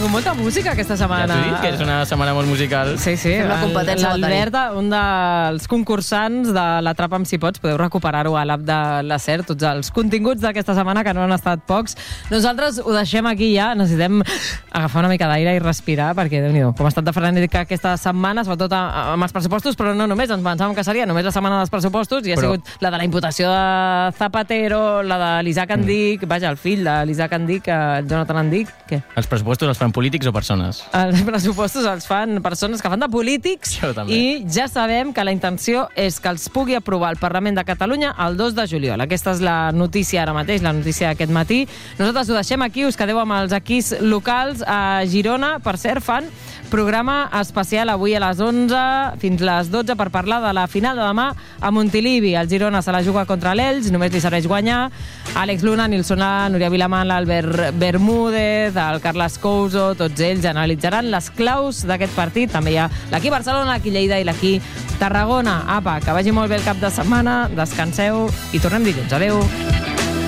tingut molta música aquesta setmana. Ja t'ho dic, que és una setmana molt musical. Sí. L'Albert, un dels concursants de l'Atrapa'm si pots, podeu recuperar-ho a l'app de la SER, tots els continguts d'aquesta setmana, que no han estat pocs. Nosaltres ho deixem aquí ja, necessitem agafar una mica d'aire i respirar, perquè, Déu-n'hi-do, com ha estat de frenètica aquesta setmana, sobretot amb els pressupostos, però no només, ens pensàvem que seria només la setmana dels pressupostos, i ha sigut la de la imputació de Zapatero, la de l'Isaac Andic, vaja, el fill de l'Isaac Andic, el Jonathan Andic, què? Els pressupostos els fan polítics o persones? Els pressupostos els fan persones que fan de polítics, i ja sabem que la intenció és que els pugui aprovar el Parlament de Catalunya el 2 de juliol. Aquesta és la notícia ara mateix, la notícia d'aquest matí. Nosaltres ho deixem aquí, us quedeu amb els equips locals a Girona. Per cert, fan programa especial avui a les 11 fins les 12 per parlar de la final de demà a Montilivi. El Girona se la juga contra l'Elx, només li serveix guanyar. Àlex Luna, Nilson A, Núria Vilamant, l'Albert Bermúdez, el Carles Couso, tots ells analitzaran les claus d'aquest partit. També hi ha l'equip Barcelona, l'equip Lleida i l'equip Tarragona. Apa, que vagi molt bé el cap de setmana, descanseu i tornem dilluns. Adéu.